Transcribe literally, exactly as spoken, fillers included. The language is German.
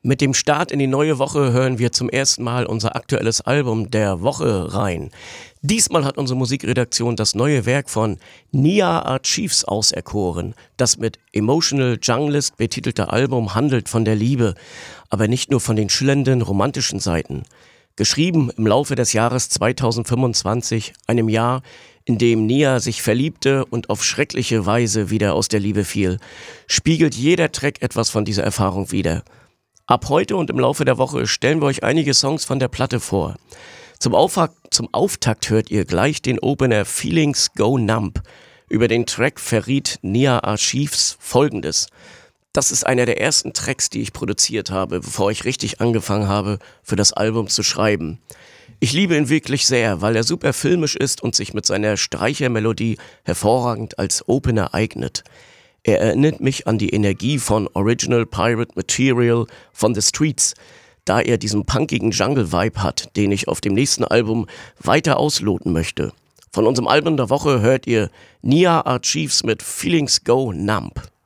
Mit dem Start in die neue Woche hören wir zum ersten Mal unser aktuelles Album der Woche rein. Diesmal hat unsere Musikredaktion das neue Werk von Nia Archives auserkoren. Das mit Emotional Junglist betitelte Album handelt von der Liebe, aber nicht nur von den schillernden romantischen Seiten. Geschrieben im Laufe des Jahres zweitausendfünfundzwanzig, einem Jahr, in dem Nia sich verliebte und auf schreckliche Weise wieder aus der Liebe fiel, spiegelt jeder Track etwas von dieser Erfahrung wider. Ab heute und im Laufe der Woche stellen wir euch einige Songs von der Platte vor. Zum Auftakt, zum Auftakt hört ihr gleich den Opener Feelings Go Numb. Über den Track verriet Nia Archives Folgendes: Das ist einer der ersten Tracks, die ich produziert habe, bevor ich richtig angefangen habe, für das Album zu schreiben. Ich liebe ihn wirklich sehr, weil er super filmisch ist und sich mit seiner Streichermelodie hervorragend als Opener eignet. Er erinnert mich an die Energie von Original Pirate Material von The Streets, da er diesen punkigen Jungle-Vibe hat, den ich auf dem nächsten Album weiter ausloten möchte. Von unserem Album der Woche hört ihr Nia Archives mit Feelings Go Numb.